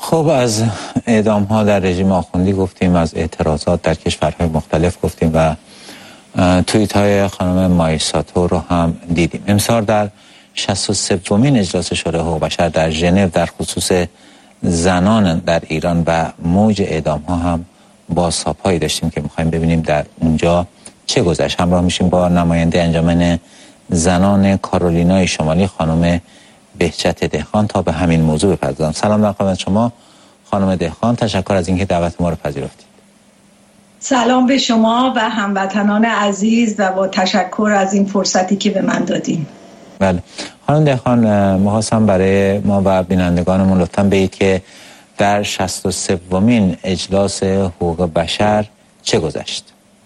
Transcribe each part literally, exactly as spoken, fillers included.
خب از اعدام ها در رژیم آخوندی گفتیم، از اعتراضات در کشورهای مختلف گفتیم و توییت های خانم مایساتو رو هم دیدیم. امسال در شصت و سومین اجلاس شورای حقوق بشر در ژنو در خصوص زنان در ایران و موج اعدام ها هم بازتاب‌هایی داشتیم که میخوایم ببینیم در اونجا چه گذشت. همراه میشیم با نماینده انجمن زنان کارولینای شمالی خانم بهجت دهقان تا به همین موضوع بپردازم. سلام در خدمت شما خانم دهقان، تشکر از اینکه دعوت ما رو پذیرفتید. سلام به شما و هموطنان عزیز و با تشکر از این فرصتی که به من دادین. بله خانم دهقان، می‌خواستم برای ما و بینندگانمون لطفاً بگید که در شصت و سومین اجلاس حقوق بشر چه گذشت؟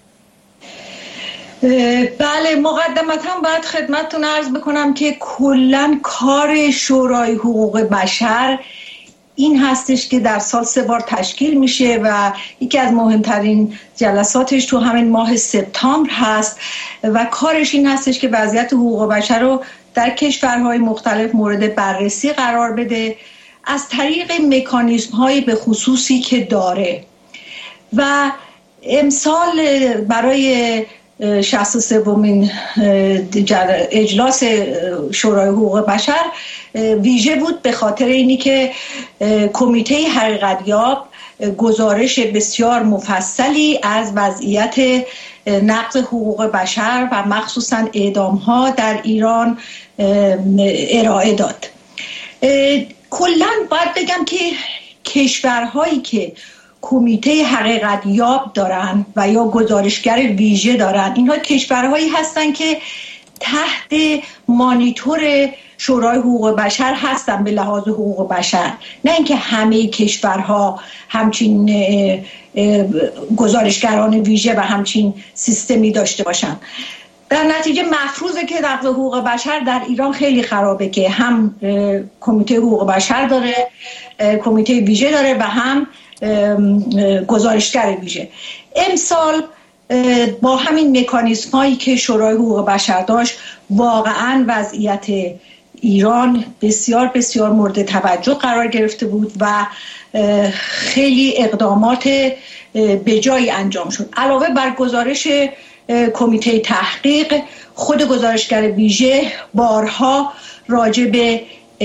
بله، مقدمتاً باید خدمتتون عرض بکنم که کلاً کار شورای حقوق بشر این هستش که در سال سه بار تشکیل میشه و یکی از مهمترین جلساتش تو همین ماه سپتامبر هست و کارش این هستش که وضعیت حقوق بشر رو در کشورهای مختلف مورد بررسی قرار بده از طریق مکانیزم های به خصوصی که داره. و امسال برای شصت و سومین اجلاس شورای حقوق بشر ویژه بود به خاطر اینی که کمیته حقیقتیاب گزارش بسیار مفصلی از وضعیت نقض حقوق بشر و مخصوصا اعدام‌ها در ایران ارائه داد. کلاً باید بگم که کشورهایی که کمیته حقیقتیاب دارن و یا گزارشگر ویژه دارن، اینها کشورهایی هستن که تحت مانیتور شورای حقوق بشر هستن به لحاظ حقوق بشر، نه اینکه همه کشورها همچین گزارشگران ویژه و همچین سیستمی داشته باشن. در نتیجه مفروضه که نقض حقوق بشر در ایران خیلی خرابه که هم کمیته حقوق بشر داره، کمیته ویژه داره و هم گزارشگر ویژه. امسال با همین مکانیزم هایی که شورای حقوق بشر داشت واقعا وضعیت ایران بسیار بسیار مورد توجه قرار گرفته بود و خیلی اقدامات به جایی انجام شد. علاوه بر گزارش کمیته تحقیق، خود گزارشگر ویژه بارها راجع به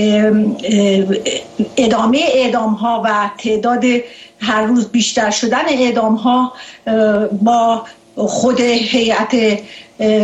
ادامه اعدام ها و تعداد هر روز بیشتر شدن اعدام ها با خود هیئت